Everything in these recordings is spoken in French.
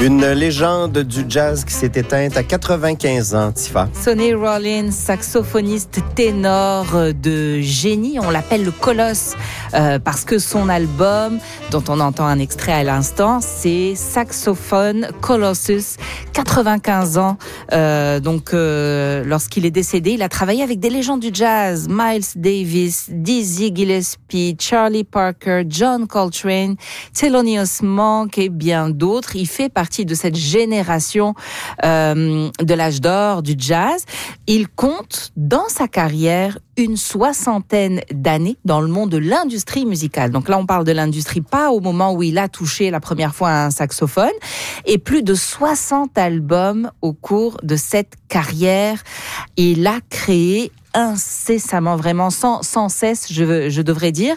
Une légende du jazz qui s'est éteinte à 95 ans, Tifa. Sonny Rollins, saxophoniste ténor de génie, on l'appelle le Colosse parce que son album, dont on entend un extrait à l'instant, c'est Saxophone Colossus, 95 ans. Lorsqu'il est décédé, il a travaillé avec des légendes du jazz, Miles Davis, Dizzy Gillespie, Charlie Parker, John Coltrane, Thelonious Monk et bien d'autres. Il fait partie de cette génération de l'âge d'or du jazz. Il compte dans sa carrière une 60aine d'années dans le monde de l'industrie musicale. Donc là, on parle de l'industrie pas au moment où il a touché la première fois un saxophone, et plus de 60 albums au cours de cette carrière. Il a créé incessamment, vraiment sans cesse, je devrais dire.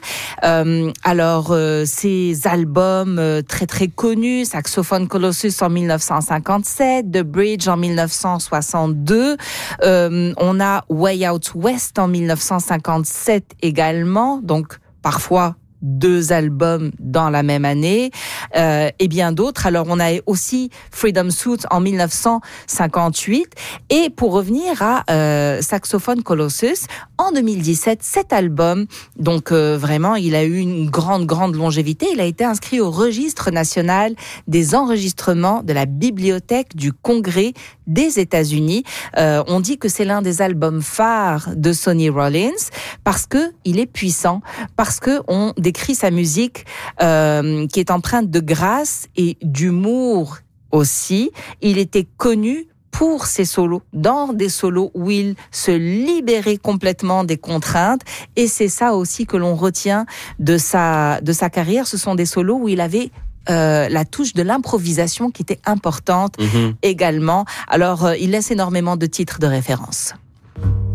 Ces albums très très connus, Saxophone Colossus en 1957, The Bridge en 1962, on a Way Out West en 1957 également, donc parfois 2 albums dans la même année, et bien d'autres. Alors, on a aussi Freedom Suit en 1958. Et pour revenir à Saxophone Colossus, en 2017, cet album, donc vraiment, il a eu une grande longévité. Il a été inscrit au registre national des enregistrements de la Bibliothèque du Congrès des États-Unis. On dit que c'est l'un des albums phares de Sonny Rollins parce que il est puissant, parce que on décrit sa musique qui est empreinte de grâce et d'humour aussi. Il était connu pour ses solos, dans des solos où il se libérait complètement des contraintes, et c'est ça aussi que l'on retient de sa carrière. Ce sont des solos où il avait la touche de l'improvisation qui était importante également. Alors, il laisse énormément de titres de référence.